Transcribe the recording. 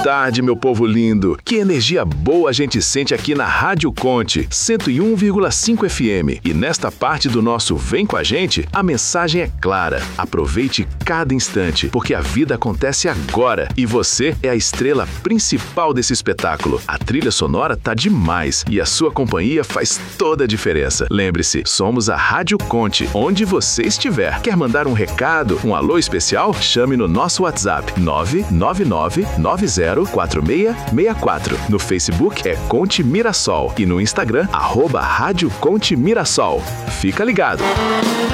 tarde, meu povo lindo. Que energia boa a gente sente aqui na Rádio Conte, 101,5 FM. E nesta parte do nosso Vem com a gente, a mensagem é clara. Aproveite cada instante, porque a vida acontece agora e você é a estrela principal desse espetáculo. A trilha sonora tá demais e a sua companhia faz toda a diferença. Lembre-se, somos a Rádio Conte, onde você estiver. Quer mandar um recado, um alô especial? Chame no nosso WhatsApp 999-904664. No Facebook é Conte Mirassol e no Instagram @Rádio Conte Mirassol. Fica ligado!